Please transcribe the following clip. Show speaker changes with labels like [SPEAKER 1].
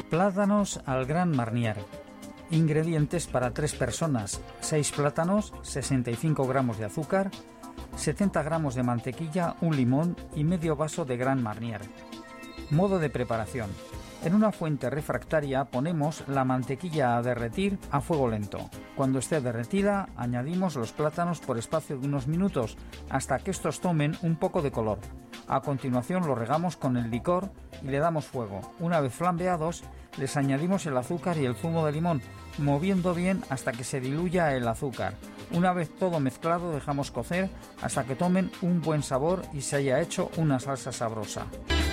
[SPEAKER 1] Plátanos al Gran Marnier. Ingredientes para 3 personas: 6 plátanos, 65 gramos de azúcar, 70 gramos de mantequilla, un limón y medio vaso de Gran Marnier. Modo de preparación. En una fuente refractaria ponemos la mantequilla a derretir a fuego lento. Cuando esté derretida, añadimos los plátanos por espacio de unos minutos hasta que estos tomen un poco de color. A continuación los regamos con el licor y le damos fuego. Una vez flambeados, les añadimos el azúcar y el zumo de limón, moviendo bien hasta que se diluya el azúcar. Una vez todo mezclado, dejamos cocer hasta que tomen un buen sabor y se haya hecho una salsa sabrosa.